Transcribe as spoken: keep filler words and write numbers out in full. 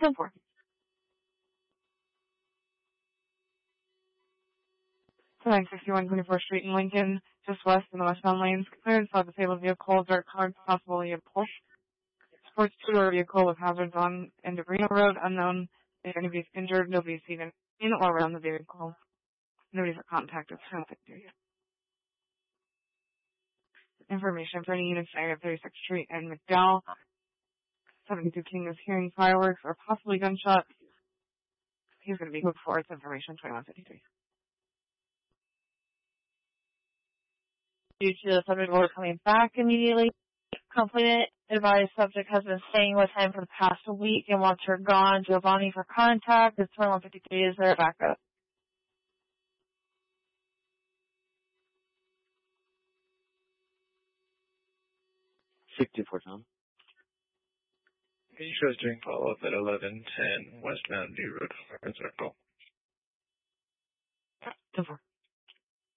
ten four. nine sixty-one twenty-fourth Street in Lincoln, just west in the westbound lanes. Clearance by disabled vehicle, dark colored, possibly a Porsche. Sports two-door vehicle with hazards on Endebrino Road, unknown. If anybody is injured, nobody is seen in or around the vehicle. Nobody's at contact with traffic area. Information for any units at thirty-sixth Street and McDowell. seventy-two King is hearing fireworks or possibly gunshots. He's going to be moved for its information, twenty-one fifty-three. Due to the subject order coming back immediately, complainant advised subject has been staying with him for the past week and wants her gone. Giovanni for contact. It's twenty-one fifty-three. Is there a backup? sixty-four, Tom. Can you show us doing follow-up at eleven ten West Mountain View Road, Circle? ten four.